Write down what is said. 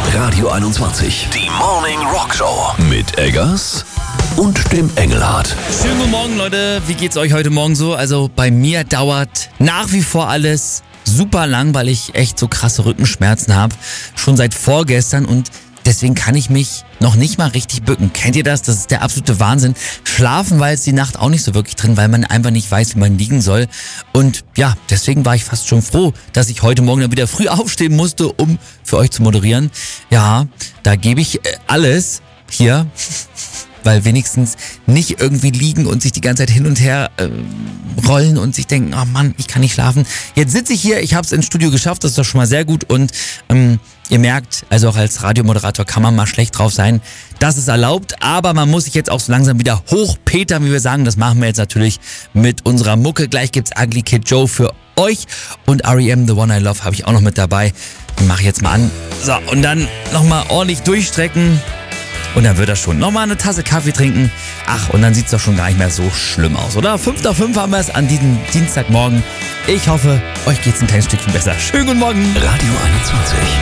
Radio 21. Die Morning Rock Show. Mit Eggers und dem Engelhardt. Schönen guten Morgen, Leute. Wie geht's euch heute Morgen so? Also bei mir dauert nach wie vor alles super lang, weil ich echt so krasse Rückenschmerzen habe. Schon seit vorgestern und deswegen kann ich mich noch nicht mal richtig bücken. Kennt ihr das? Das ist der absolute Wahnsinn. Schlafen war jetzt die Nacht auch nicht so wirklich drin, weil man einfach nicht weiß, wie man liegen soll. Und ja, deswegen war ich fast schon froh, dass ich heute Morgen dann wieder früh aufstehen musste, um für euch zu moderieren. Ja, da gebe ich alles hier, weil wenigstens nicht irgendwie liegen und sich die ganze Zeit hin und her rollen und sich denken, oh Mann, ich kann nicht schlafen. Jetzt sitze ich hier, ich habe es ins Studio geschafft, das ist doch schon mal sehr gut und ihr merkt, also auch als Radiomoderator kann man mal schlecht drauf sein. Das ist erlaubt, aber man muss sich jetzt auch so langsam wieder hochpetern, wie wir sagen. Das machen wir jetzt natürlich mit unserer Mucke. Gleich gibt's Ugly Kid Joe für euch und R.E.M. The One I Love habe ich auch noch mit dabei. Den mache ich jetzt mal an. So, und dann nochmal ordentlich durchstrecken. Und dann wird das schon. Nochmal eine Tasse Kaffee trinken. Ach, und dann sieht's doch schon gar nicht mehr so schlimm aus, oder? 5 nach 5 haben wir es an diesem Dienstagmorgen. Ich hoffe, euch geht's ein kleines Stückchen besser. Schönen guten Morgen. Radio 21.